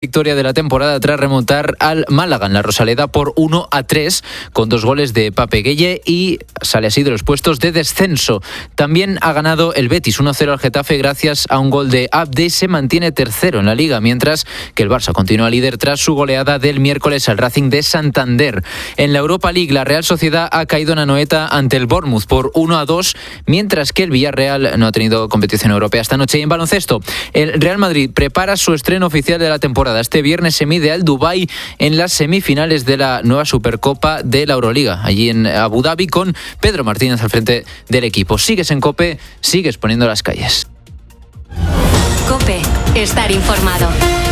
Victoria de la temporada tras remontar al Málaga en la Rosaleda por 1-3 con 2 goles de Pape Gueye y sale así de los puestos de descenso. También ha ganado el Betis 1-0 al Getafe gracias a un gol de Abde y se mantiene tercero en la Liga, mientras que el Barça continúa líder tras su goleada del miércoles al Racing de Santander. En la Europa League, la Real Sociedad ha caído en Anoeta ante el Bournemouth por 1-2, mientras que el Villarreal no ha tenido competición europea esta noche. Y en baloncesto, el Real Madrid prepara su estreno oficial de la temporada. Este viernes se mide al Dubái en las semifinales de la nueva Supercopa de la Euroliga, allí en Abu Dhabi, con Pedro Martínez al frente del equipo. Sigues en COPE, sigues poniendo las calles. COPE, estar informado.